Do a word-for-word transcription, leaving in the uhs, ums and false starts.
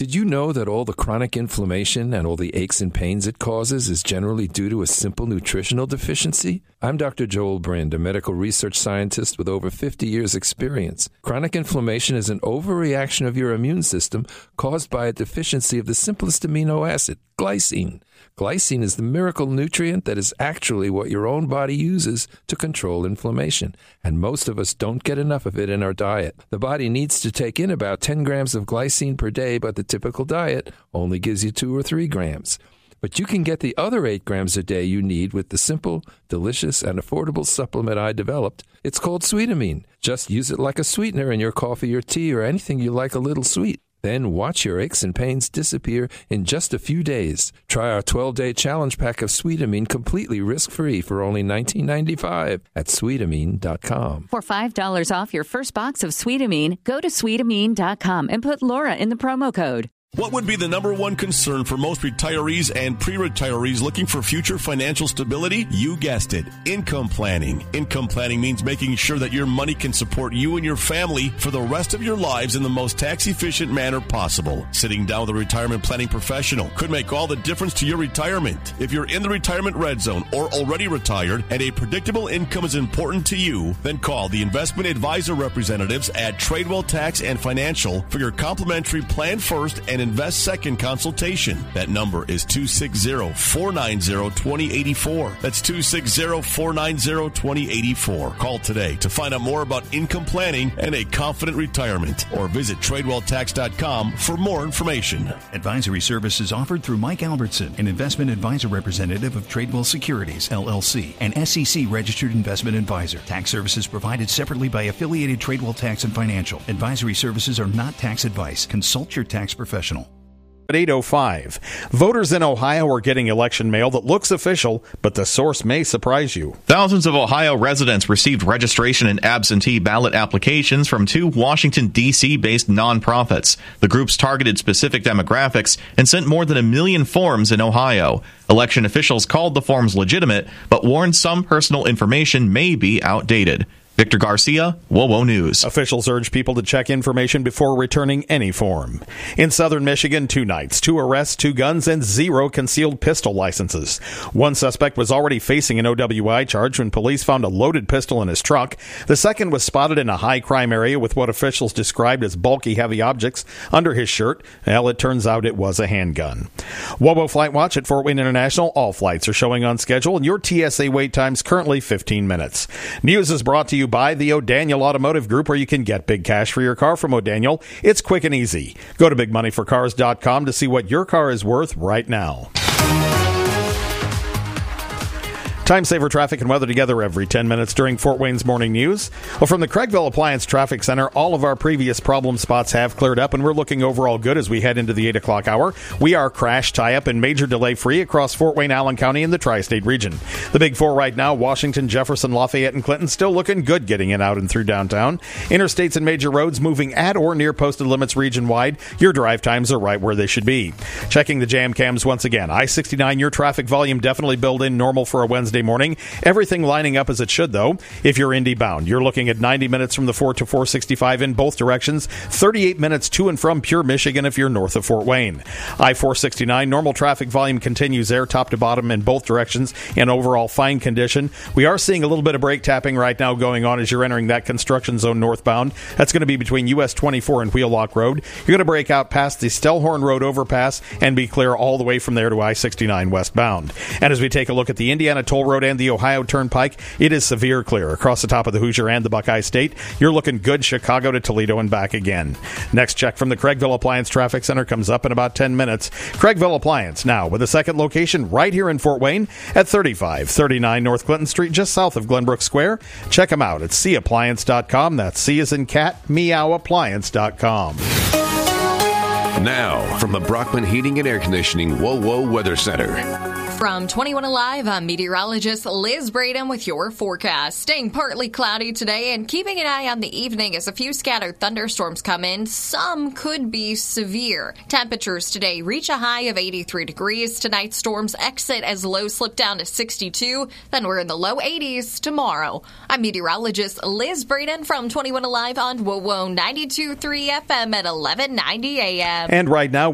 Did you know that all the chronic inflammation and all the aches and pains it causes is generally due to a simple nutritional deficiency? I'm Doctor Joel Brind, a medical research scientist with over fifty years' experience. Chronic inflammation is an overreaction of your immune system caused by a deficiency of the simplest amino acid, glycine. Glycine is the miracle nutrient that is actually what your own body uses to control inflammation, and most of us don't get enough of it in our diet. The body needs to take in about ten grams of glycine per day, but the typical diet only gives you two or three grams. But you can get the other eight grams a day you need with the simple, delicious, and affordable supplement I developed. It's called Sweetamine. Just use it like a sweetener in your coffee or tea or anything you like a little sweet. Then watch your aches and pains disappear in just a few days. Try our twelve-day challenge pack of Sweetamine completely risk-free for only nineteen ninety-five dollars at Sweetamine dot com. For five dollars off your first box of Sweetamine, go to Sweetamine dot com and put Laura in the promo code. What would be the number one concern for most retirees and pre-retirees looking for future financial stability? You guessed it, income planning. Income planning means making sure that your money can support you and your family for the rest of your lives in the most tax-efficient manner possible. Sitting down with a retirement planning professional could make all the difference to your retirement. If you're in the retirement red zone or already retired and a predictable income is important to you, then call the investment advisor representatives at Tradewell Tax and Financial for your complimentary Plan First and Invest Second consultation. That number is two six zero, four nine zero, two zero eight four. That's two six zero, four nine zero, two zero eight four. Call today to find out more about income planning and a confident retirement, or visit Tradewell Tax dot com for more information. Advisory services offered through Mike Albertson, an investment advisor representative of Tradewell Securities, L L C, an S E C registered investment advisor. Tax services provided separately by affiliated Tradewell Tax and Financial. Advisory services are not tax advice. Consult your tax professional. At eight oh five, voters in Ohio are getting election mail that looks official, but the source may surprise you. Thousands of Ohio residents received registration and absentee ballot applications from two Washington, D C-based nonprofits. The groups targeted specific demographics and sent more than a million forms in Ohio. Election officials called the forms legitimate, but warned some personal information may be outdated. Victor Garcia, WOWO News. Officials urge people to check information before returning any form. In southern Michigan, two nights, two arrests, two guns, and zero concealed pistol licenses. One suspect was already facing an O W I charge when police found a loaded pistol in his truck. The second was spotted in a high-crime area with what officials described as bulky, heavy objects under his shirt. Well, it turns out it was a handgun. WOWO Flight Watch at Fort Wayne International. All flights are showing on schedule, and your T S A wait time's currently fifteen minutes. News is brought to you by the O'Daniel Automotive Group, where you can get big cash for your car from O'Daniel. It's quick and easy. Go to big money for cars dot com to see what your car is worth right now. Time saver traffic and weather together every ten minutes during Fort Wayne's morning news. Well, from the Craigville Appliance Traffic Center, all of our previous problem spots have cleared up, and we're looking overall good as we head into the eight o'clock hour. We are crash, tie-up, and major delay-free across Fort Wayne, Allen County, and the tri-state region. The big four right now, Washington, Jefferson, Lafayette, and Clinton, still looking good getting in, out, and through downtown. Interstates and major roads moving at or near posted limits region-wide. Your drive times are right where they should be. Checking the jam cams once again. I sixty-nine, your traffic volume definitely built in normal for a Wednesday morning. Everything lining up as it should, though. If you're Indy bound, you're looking at ninety minutes from the four to four sixty-five in both directions, thirty-eight minutes to and from Pure, Michigan if you're north of Fort Wayne. I four sixty-nine, normal traffic volume continues there, top to bottom in both directions, in overall fine condition. We are seeing a little bit of brake tapping right now going on as you're entering that construction zone northbound. That's going to be between U S twenty-four and Wheelock Road. You're going to break out past the Stellhorn Road overpass and be clear all the way from there to I sixty-nine westbound. And as we take a look at the Indiana Toll Road and the Ohio Turnpike, it is severe clear across the top of the Hoosier and the Buckeye State. You're looking good Chicago to Toledo and back again. Next check from the Craigville Appliance Traffic Center comes up in about ten minutes. Craigville Appliance now with a second location right here in Fort Wayne at thirty-five thirty-nine North Clinton Street, just south of Glenbrook Square. Check them out at C appliance dot com. That's C as in cat, meow appliance dot com. Now, from the Brockman Heating and Air Conditioning WOWO Weather Center. From twenty-one Alive, I'm meteorologist Liz Braden with your forecast. Staying partly cloudy today and keeping an eye on the evening as a few scattered thunderstorms come in. Some could be severe. Temperatures today reach a high of eighty-three degrees. Tonight, storms exit as lows slip down to sixty-two. Then we're in the low eighties tomorrow. I'm meteorologist Liz Braden from twenty-one Alive on WOWO ninety-two point three F M at eleven ninety A M. And right now,